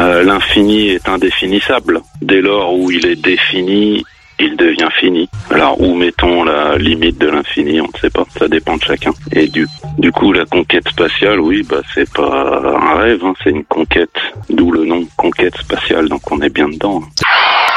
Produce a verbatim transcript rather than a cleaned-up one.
euh, l'infini est indéfinissable. Dès lors où il est défini, il devient fini. Alors, où mettons la limite de l'infini, on ne sait pas. Ça dépend de chacun. Et du, du coup, la conquête spatiale, oui, bah, c'est pas un rêve, hein, c'est une conquête. D'où le nom conquête spatiale. Donc, on est bien dedans. Hein.